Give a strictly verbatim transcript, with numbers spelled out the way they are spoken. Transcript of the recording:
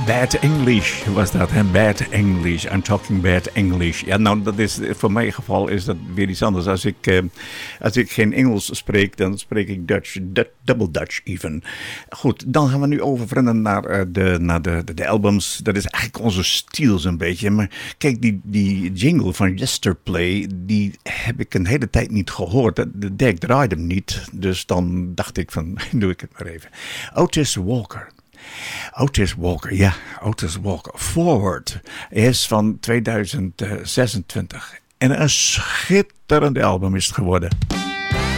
Bad English was dat, hè? Bad English. I'm talking bad English. Ja, nou, dat is, voor mijn geval is dat weer iets anders. Als ik, uh, als ik geen Engels spreek, dan spreek ik Dutch. Du- double Dutch even. Goed, dan gaan we nu overrennen naar, uh, de, naar de, de, de albums. Dat is eigenlijk onze stijl zo'n beetje. Maar kijk, die, die jingle van Yesterplay, die heb ik een hele tijd niet gehoord. De dek draaide hem niet. Dus dan dacht ik van, doe ik het maar even. Otis Walker. Otis Walker, ja, Otis Walker. Forward is van tweeduizend zesentwintig. En een schitterend album is het geworden.